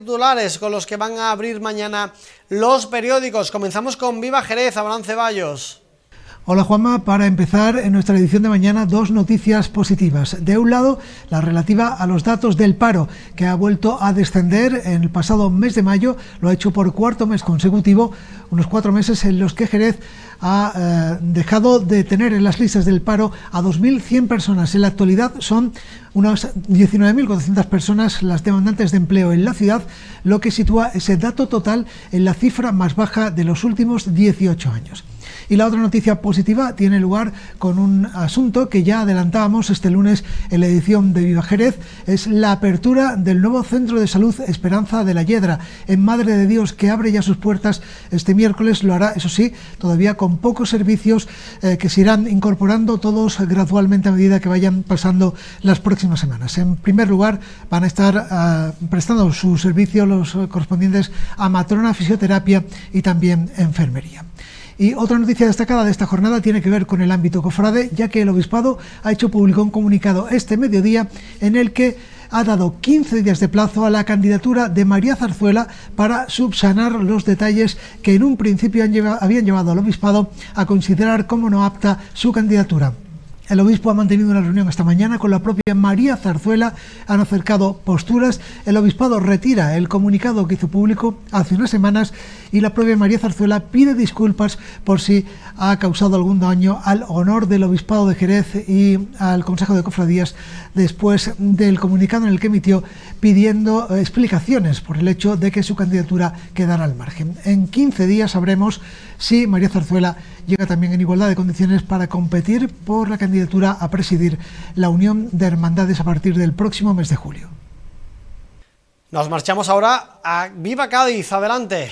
Titulares con los que van a abrir mañana los periódicos. Comenzamos con Viva Jerez, Abraham Ceballos. Hola Juanma, para empezar en nuestra edición de mañana dos noticias positivas. De un lado, la relativa a los datos del paro, que ha vuelto a descender en el pasado mes de mayo, lo ha hecho por cuarto mes consecutivo, unos 4 meses en los que Jerez ha dejado de tener en las listas del paro a 2.100 personas. En la actualidad son unas 19.400 personas las demandantes de empleo en la ciudad, lo que sitúa ese dato total en la cifra más baja de los últimos 18 años. Y la otra noticia positiva tiene lugar con un asunto que ya adelantábamos este lunes en la edición de Viva Jerez, es la apertura del nuevo Centro de Salud Esperanza de la Yedra, en Madre de Dios, que abre ya sus puertas este miércoles. Lo hará, eso sí, todavía con pocos servicios que se irán incorporando todos gradualmente a medida que vayan pasando las próximas semanas. En primer lugar, van a estar prestando su servicio los correspondientes a matrona, fisioterapia y también enfermería. Y otra noticia destacada de esta jornada tiene que ver con el ámbito cofrade, ya que el Obispado ha hecho público un comunicado este mediodía en el que ha dado 15 días de plazo a la candidatura de María Zarzuela para subsanar los detalles que en un principio habían llevado al Obispado a considerar como no apta su candidatura. El obispo ha mantenido una reunión esta mañana con la propia María Zarzuela, han acercado posturas, el obispado retira el comunicado que hizo público hace unas semanas y la propia María Zarzuela pide disculpas por si ha causado algún daño al honor del obispado de Jerez y al Consejo de Cofradías después del comunicado en el que emitió pidiendo explicaciones por el hecho de que su candidatura quedara al margen. En 15 días sabremos si María Zarzuela llega también en igualdad de condiciones para competir por la candidatura a presidir la Unión de Hermandades a partir del próximo mes de julio. Nos marchamos ahora a Viva Cádiz, adelante.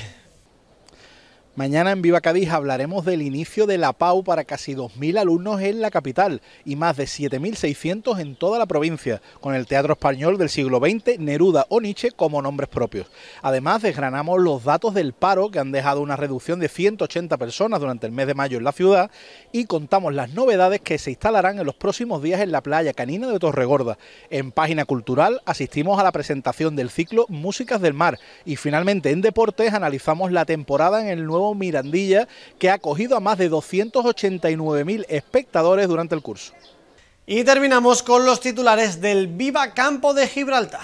Mañana en Viva Cádiz hablaremos del inicio de la PAU para casi 2.000 alumnos en la capital y más de 7.600 en toda la provincia, con el teatro español del siglo XX, Neruda o Nietzsche como nombres propios. Además, desgranamos los datos del paro, que han dejado una reducción de 180 personas durante el mes de mayo en la ciudad, y contamos las novedades que se instalarán en los próximos días en la playa canina de Torregorda. En Página Cultural asistimos a la presentación del ciclo Músicas del Mar y finalmente en Deportes analizamos la temporada en el nuevo Mirandilla, que ha acogido a más de 289.000 espectadores durante el curso. Y terminamos con los titulares del Viva Campo de Gibraltar.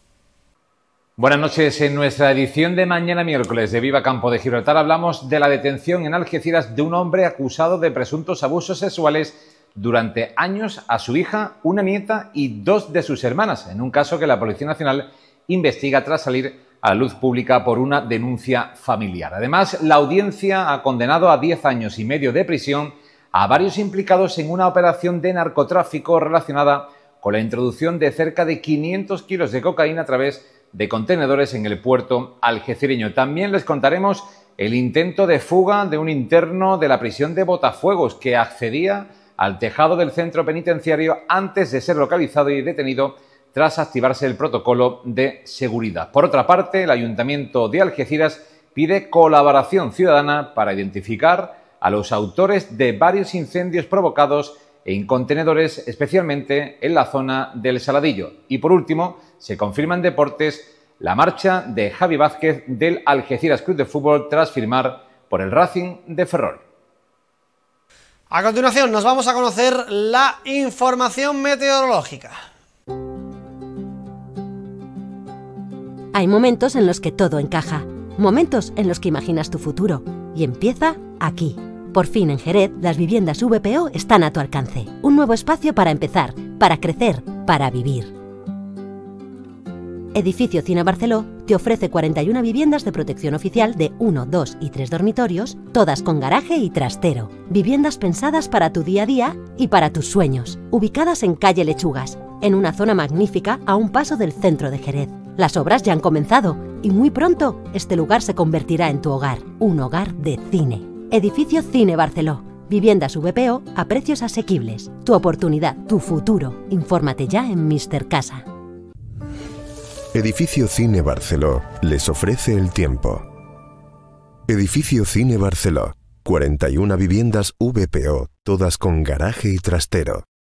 Buenas noches. En nuestra edición de mañana miércoles de Viva Campo de Gibraltar hablamos de la detención en Algeciras de un hombre acusado de presuntos abusos sexuales durante años a su hija, una nieta y 2 de sus hermanas, en un caso que la Policía Nacional investiga tras salir a la luz pública por una denuncia familiar. Además, la audiencia ha condenado a 10 años y medio de prisión a varios implicados en una operación de narcotráfico relacionada con la introducción de cerca de 500 kilos de cocaína a través de contenedores en el puerto algecireño. También les contaremos el intento de fuga de un interno de la prisión de Botafuegos que accedía al tejado del centro penitenciario antes de ser localizado y detenido tras activarse el protocolo de seguridad. Por otra parte, el Ayuntamiento de Algeciras pide colaboración ciudadana para identificar a los autores de varios incendios provocados en contenedores, especialmente en la zona del Saladillo. Y por último, se confirma en Deportes la marcha de Javi Vázquez del Algeciras Club de Fútbol tras firmar por el Racing de Ferrol. A continuación nos vamos a conocer la información meteorológica. Hay momentos en los que todo encaja, momentos en los que imaginas tu futuro, y empieza aquí. Por fin en Jerez, las viviendas VPO están a tu alcance. Un nuevo espacio para empezar, para crecer, para vivir. Edificio Cine Barceló te ofrece 41 viviendas de protección oficial de 1, 2 y 3 dormitorios, todas con garaje y trastero. Viviendas pensadas para tu día a día y para tus sueños. Ubicadas en calle Lechugas, en una zona magnífica a un paso del centro de Jerez. Las obras ya han comenzado y muy pronto este lugar se convertirá en tu hogar, un hogar de cine. Edificio Cine Barceló. Viviendas VPO a precios asequibles. Tu oportunidad, tu futuro. Infórmate ya en Mr. Casa. Edificio Cine Barceló les ofrece el tiempo. Edificio Cine Barceló. 41 viviendas VPO, todas con garaje y trastero.